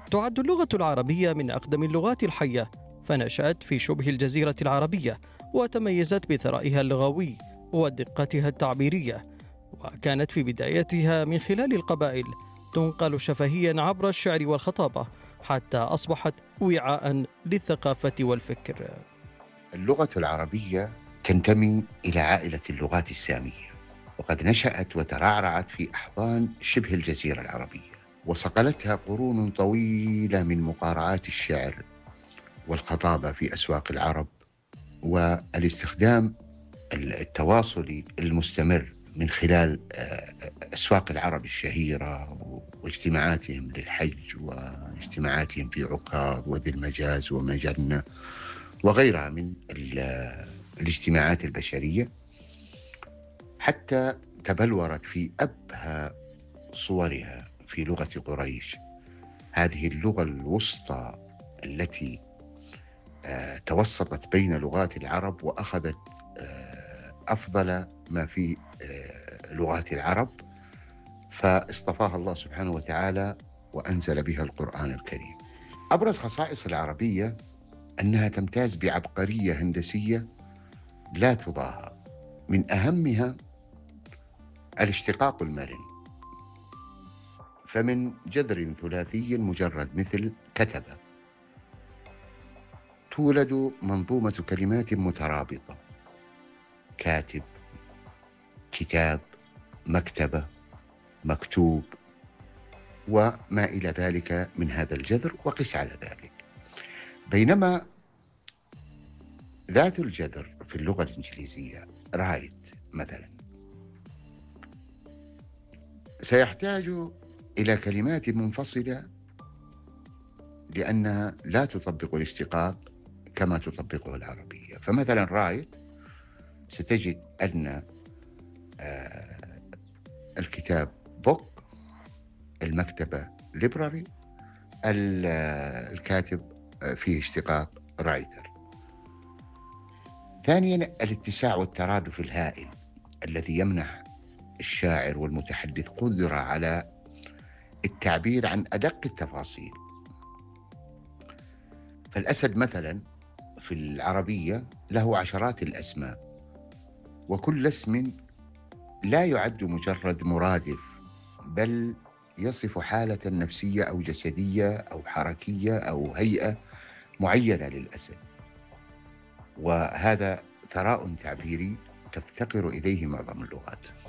تعد اللغة العربية من أقدم اللغات الحية، فنشأت في شبه الجزيرة العربية، وتميزت بثرائها اللغوي ودقتها التعبيرية. وكانت في بدايتها من خلال القبائل تنقل شفهيا عبر الشعر والخطابة، حتى أصبحت وعاء للثقافة والفكر. اللغة العربية تنتمي إلى عائلة اللغات السامية، وقد نشأت وترعرعت في أحضان شبه الجزيرة العربية، وصقلتها قرون طويلة من مقارعات الشعر والخطابة في أسواق العرب، والاستخدام التواصلي المستمر من خلال أسواق العرب الشهيرة واجتماعاتهم للحج واجتماعاتهم في عكاظ وذي المجاز ومجنة وغيرها من الاجتماعات البشرية، حتى تبلورت في أبهى صورها في لغة قريش، هذه اللغة الوسطى التي توسطت بين لغات العرب وأخذت أفضل ما في لغات العرب، فاصطفاها الله سبحانه وتعالى وأنزل بها القرآن الكريم. أبرز خصائص العربية أنها تمتاز بعبقرية هندسية لا تضاهى، من أهمها الاشتقاق المرن، فمن جذر ثلاثي مجرد مثل كتب تولد منظومة كلمات مترابطة: كاتب، كتاب، مكتبة، مكتوب، وما إلى ذلك من هذا الجذر، وقس على ذلك. بينما ذات الجذر في اللغة الإنجليزية رايت مثلا سيحتاج إلى كلمات منفصلة لأنها لا تطبق الاشتقاق كما تطبقه العربية. فمثلا رايت ستجد أن الكتاب بوك، المكتبة ليبراري، الكاتب فيه اشتقاق رايتر. ثانيا الاتساع والترادف الهائل الذي يمنح الشاعر والمتحدث قدرة على التعبير عن أدق التفاصيل. فالأسد مثلا في العربية له عشرات الأسماء، وكل اسم لا يعد مجرد مرادف، بل يصف حالة نفسية أو جسدية أو حركية أو هيئة معينة للأسد، وهذا ثراء تعبيري تفتقر إليه معظم اللغات.